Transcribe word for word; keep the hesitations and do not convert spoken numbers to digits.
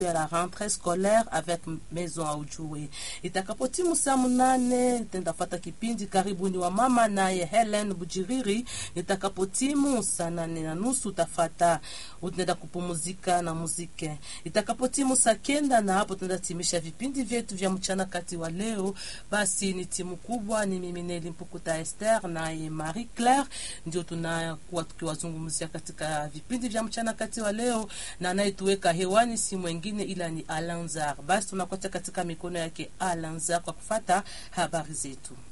à la rentrée scolaire avec Maison Aujue. Itakapotimu saa munane tendafata kipindi karibuni wa mama naye Helen Bujiriri. Itakapotimu saa nane na nusu tafata utenda kupumuzika na muzike. Itakapotimu saa kenda na hapo tendatimisha vipindi vyetu vya mchana kati wa leo. Basi ni timu kubwa, ni mimi Neli Mpukuta Esther naye Marie Claire ndio tunakuwa tukiwazungumzia katika vipindi vya mchana kati wa leo, na anayetuweka hewani si mwingine ila ni Alanzar. Basi tunakwata katika mikono yake Alanzar kwa kufata habari zetu.